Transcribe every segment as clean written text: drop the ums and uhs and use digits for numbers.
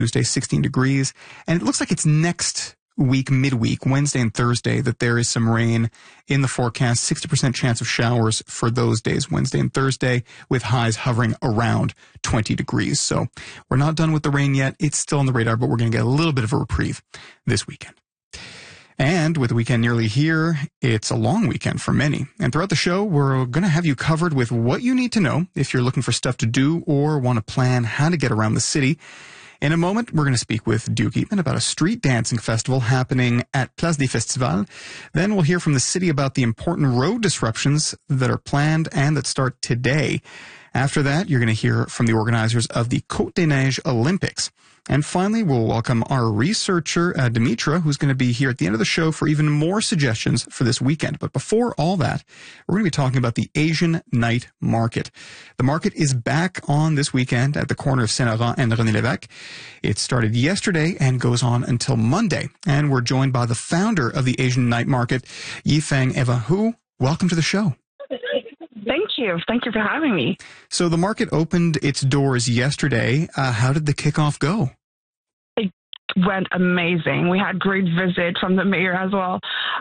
Tuesday, 16 degrees. And it looks like it's next week, midweek, Wednesday and Thursday, that there is some rain in the forecast. 60% chance of showers for those days, Wednesday and Thursday, with highs hovering around 20 degrees. So we're not done with the rain yet. It's still on the radar, but we're going to get a little bit of a reprieve this weekend. And with the weekend nearly here, it's a long weekend for many. And throughout the show, we're going to have you covered with what you need to know if you're looking for stuff to do or want to plan how to get around the city. In a moment, we're going to speak with Duke Eatman about a street dancing festival happening at Place des Festivals. Then we'll hear from the city about the important road disruptions that are planned and that start today. After that, you're going to hear from the organizers of the Côte des Neiges Olympics. And finally, we'll welcome our researcher, Dimitra, who's going to be here at the end of the show for even more suggestions for this weekend. But before all that, we're going to be talking about the Asian Night Market. The market is back on this weekend at the corner of Saint-Laurent and René Lévesque. It started yesterday and goes on until Monday. And we're joined by the founder of the Asian Night Market, Yifeng Evahu. Welcome to the show. Thank you. Thank you for having me. So the market opened its doors yesterday. How did the kickoff go? It went amazing. We had great visit from the mayor as well.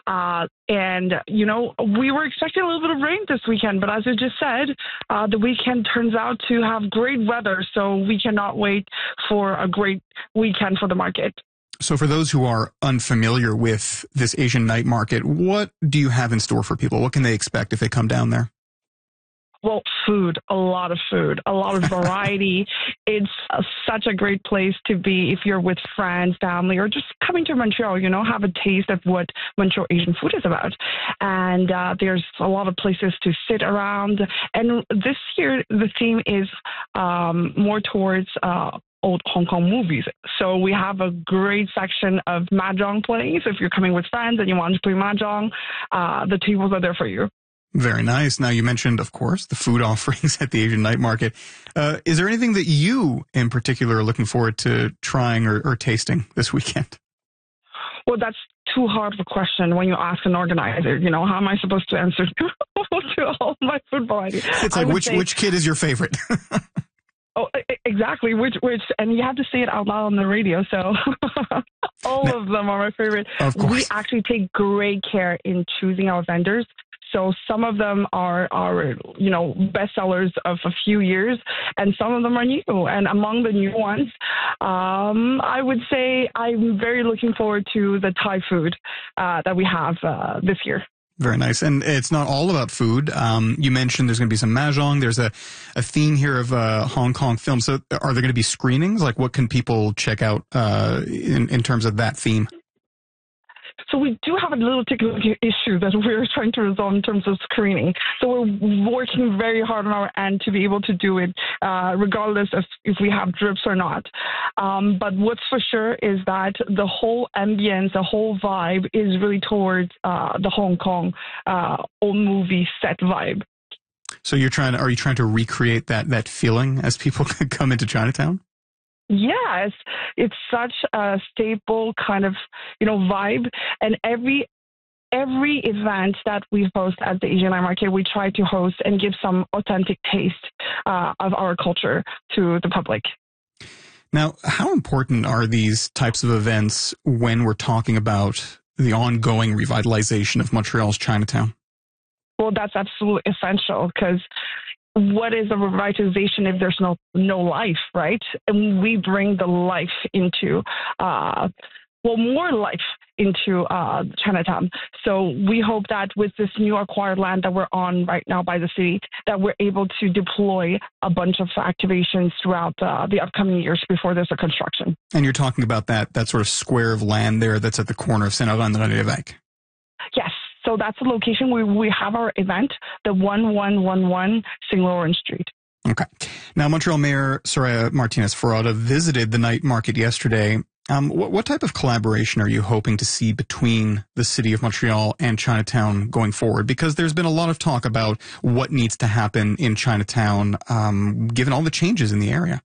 And, you know, we were expecting a little bit of rain this weekend, but as you just said, the weekend turns out to have great weather. So we cannot wait for a great weekend for the market. So for those who are unfamiliar with this Asian Night Market, what do you have in store for people? What can they expect if they come down there? Well, food, a lot of variety. It's such a great place to be if you're with friends, family, or just coming to Montreal, you know, have a taste of what Montreal Asian food is about. And there's a lot of places to sit around. And this year, the theme is more towards old Hong Kong movies. So we have a great section of mahjong playing. So if you're coming with friends and you want to play mahjong, the tables are there for you. Very nice. Now, you mentioned, of course, the food offerings at the Asian Night Market. Is there anything that you, in particular, are looking forward to trying or tasting this weekend? Well, that's too hard of a question when you ask an organizer. You know, how am I supposed to answer to all my food variety? It's like, which kid is your favorite? Oh, exactly. Which, and you have to say it out loud on the radio. So all of them are my favorite. Of course. We actually take great care in choosing our vendors. So some of them are you know, bestsellers of a few years, and some of them are new. And among the new ones, I would say I'm very looking forward to the Thai food that we have this year. Very nice. And it's not all about food. You mentioned there's going to be some mahjong. There's a theme here of Hong Kong films. So are there going to be screenings? Like, what can people check out in terms of that theme? So we do have a little technical issue that we're trying to resolve in terms of screening. So we're working very hard on our end to be able to do it, regardless of if we have drips or not. But what's for sure is that the whole ambience, the whole vibe is really towards the Hong Kong old movie set vibe. So are you trying to recreate that feeling as people come into Chinatown? Yes, it's such a staple kind of, you know, vibe. And every event that we host at the Asian Night Market, we try to host and give some authentic taste of our culture to the public. Now, how important are these types of events when we're talking about the ongoing revitalization of Montreal's Chinatown? Well, that's absolutely essential, because what is a revitalization if there's no life, right? And we bring the life into, more life into Chinatown. So we hope that with this new acquired land that we're on right now by the city, that we're able to deploy a bunch of activations throughout the upcoming years before there's a construction. And you're talking about that sort of square of land there that's at the corner of Saint-Laurent and René Lévesque? Yes. So that's the location where we have our event, the 1111 St. Lawrence Street. Okay. Now, Montreal Mayor Soraya Martinez-Ferrada visited the night market yesterday. What type of collaboration are you hoping to see between the city of Montreal and Chinatown going forward? Because there's been a lot of talk about what needs to happen in Chinatown, given all the changes in the area.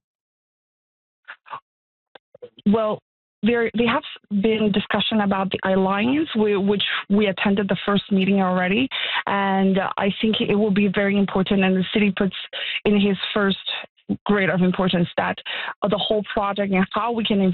Well, there have been discussion about the alliance, which we attended the first meeting already, and I think it will be very important. And the city puts in his first great of importance that the whole project and how we can